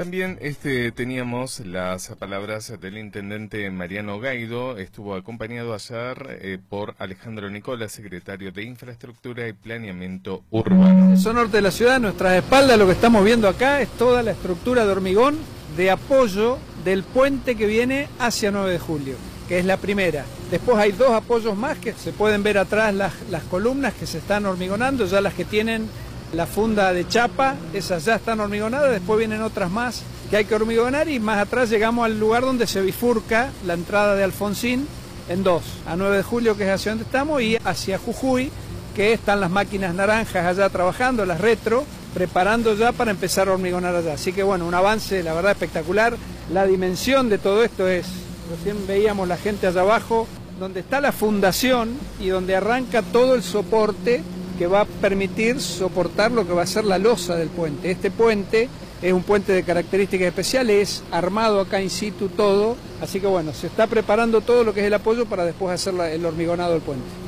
También teníamos las palabras del intendente Mariano Gaido. Estuvo acompañado ayer por Alejandro Nicola, secretario de Infraestructura y Planeamiento Urbano. Eso norte de la ciudad, a nuestras espaldas, lo que estamos viendo acá es toda la estructura de hormigón de apoyo del puente que viene hacia 9 de julio, que es la primera. Después hay dos apoyos más que se pueden ver atrás, las columnas que se están hormigonando, ya las que tienen la funda de chapa, esas ya están hormigonadas. Después vienen otras más que hay que hormigonar y más atrás llegamos al lugar donde se bifurca la entrada de Alfonsín en dos, a 9 de julio, que es hacia donde estamos, y hacia Jujuy, que están las máquinas naranjas allá trabajando, las retro, preparando ya para empezar a hormigonar allá. Así que bueno, un avance la verdad espectacular. La dimensión de todo esto es, recién veíamos la gente allá abajo, donde está la fundación y donde arranca todo el soporte que va a permitir soportar lo que va a ser la losa del puente. Este puente es un puente de características especiales, es armado acá in situ todo, así que bueno, se está preparando todo lo que es el apoyo para después hacer el hormigonado del puente.